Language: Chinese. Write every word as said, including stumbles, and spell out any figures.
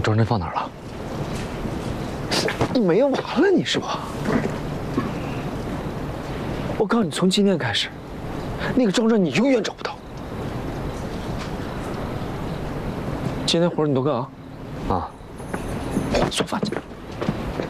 你装帧放哪儿了？ 你没完了，你是吧？我告诉你，从今天开始，那个庄trang你永远找不到。今天活儿你都干啊？ 啊， 做饭去。